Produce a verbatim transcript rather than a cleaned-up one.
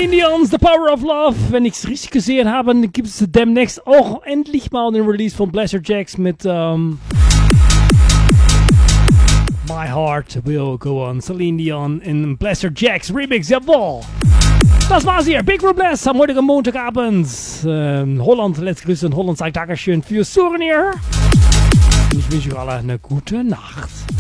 Celine Dion's The Power of Love. Wenn ich es richtig gesehen habe, gibt es demnächst auch endlich mal den Release von Blasterjaxx mit ähm, My Heart Will Go On. Celine Dion in Blasterjaxx Remix, jawohl. Das war's hier. Big Room Blast am heutigen Montagabend. Ähm, Holland, letzte Grüße und Holland sagt Dankeschön fürs Souvenir. Und ich wünsche euch alle eine gute Nacht.